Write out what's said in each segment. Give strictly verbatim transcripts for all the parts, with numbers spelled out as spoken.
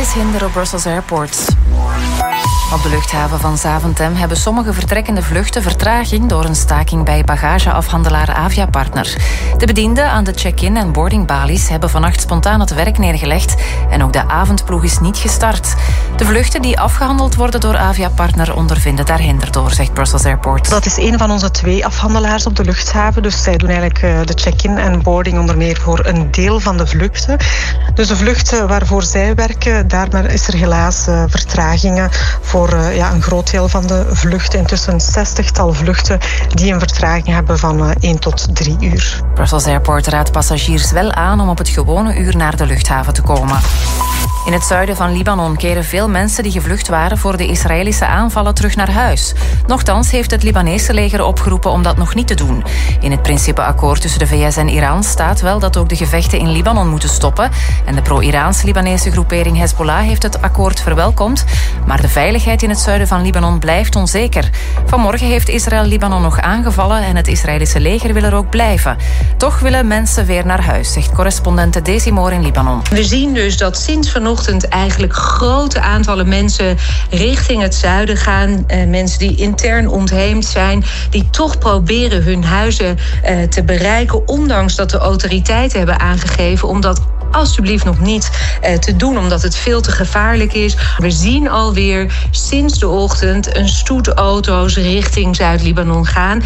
is hinder op Brussels Airport. Op de luchthaven van Zaventem hebben sommige vertrekkende vluchten vertraging door een staking bij bagageafhandelaar Aviapartner. De bedienden aan de check-in en boardingbalies hebben vannacht spontaan het werk neergelegd en ook de avondploeg is niet gestart. De vluchten die afgehandeld worden door Aviapartner ondervinden daar hinder door, zegt Brussels Airport. Dat is een van onze twee afhandelaars op de luchthaven, dus zij doen eigenlijk de check-in en boarding onder meer voor een deel van de vluchten. Dus de vluchten waarvoor zij werken, daar is er helaas uh, vertragingen voor uh, ja, een groot deel van de vluchten. Intussen een zestigtal vluchten die een vertraging hebben van uh, één tot drie uur. Brussels Airport raadt passagiers wel aan om op het gewone uur naar de luchthaven te komen. In het zuiden van Libanon keren veel mensen die gevlucht waren voor de Israëlische aanvallen terug naar huis. Nochtans heeft het Libanese leger opgeroepen om dat nog niet te doen. In het principeakkoord tussen de V S en Iran staat wel dat ook de gevechten in Libanon moeten stoppen. En de pro-Iraans-Libanese groepering Hezbollah heeft het akkoord verwelkomd. Maar de veiligheid in het zuiden van Libanon blijft onzeker. Vanmorgen heeft Israël Libanon nog aangevallen en het Israëlische leger wil er ook blijven. Toch willen mensen weer naar huis, zegt correspondente Desi Moor in Libanon. We zien dus dat sinds vanochtend eigenlijk grote aantallen mensen richting het zuiden gaan. Eh, mensen die intern ontheemd zijn, die toch proberen hun huizen eh, te bereiken, ondanks dat de autoriteiten hebben aangegeven om dat alsjeblieft nog niet eh, te doen, omdat het veel te gevaarlijk is. We zien alweer sinds de ochtend een stoet auto's richting Zuid-Libanon gaan.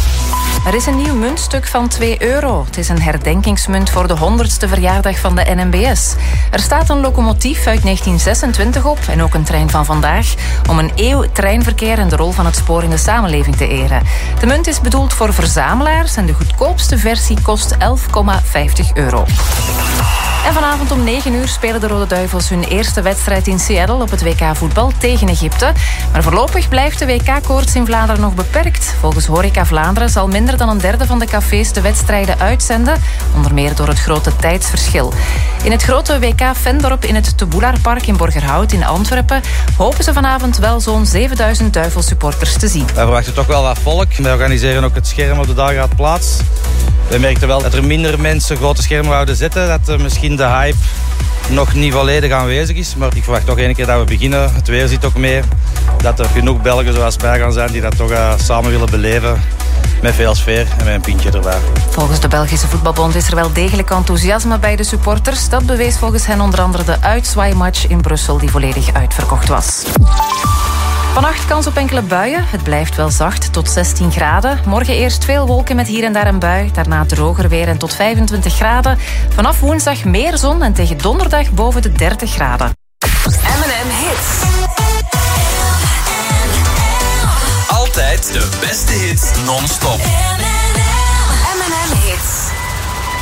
Er is een nieuw muntstuk van twee euro. Het is een herdenkingsmunt voor de honderdste verjaardag van de N M B S. Er staat een locomotief uit negentien zesentwintig op en ook een trein van vandaag om een eeuw treinverkeer en de rol van het spoor in de samenleving te eren. De munt is bedoeld voor verzamelaars en de goedkoopste versie kost elf komma vijftig euro. En vanavond om negen uur spelen de Rode Duivels hun eerste wedstrijd in Seattle op het W K voetbal tegen Egypte. Maar voorlopig blijft de W K-koorts in Vlaanderen nog beperkt. Volgens Horeca Vlaanderen zal minder dan een derde van de cafés de wedstrijden uitzenden, onder meer door het grote tijdsverschil. In het grote W K-Vendorp in het Teboelarpark in Borgerhout in Antwerpen hopen ze vanavond wel zo'n zevenduizend Duivelsupporters te zien. Wij verwachten toch wel wat volk. Wij organiseren ook het scherm op de Dageraad Plaats. We merkten wel dat er minder mensen grote schermen wouden zetten, dat er misschien de hype nog niet volledig aanwezig is. Maar ik verwacht toch één keer dat we beginnen. Het weer zit ook mee. Dat er genoeg Belgen zoals wij gaan zijn die dat toch uh, samen willen beleven. Met veel sfeer en met een pintje erbij. Volgens de Belgische Voetbalbond is er wel degelijk enthousiasme bij de supporters. Dat bewees volgens hen onder andere de uitzwaaimatch in Brussel die volledig uitverkocht was. Vannacht kans op enkele buien. Het blijft wel zacht tot zestien graden. Morgen eerst veel wolken met hier en daar een bui. Daarna droger weer en tot vijfentwintig graden. Vanaf woensdag meer zon en tegen donderdag boven de dertig graden. M en M Hits. Altijd de beste hits non-stop. M en M Hits.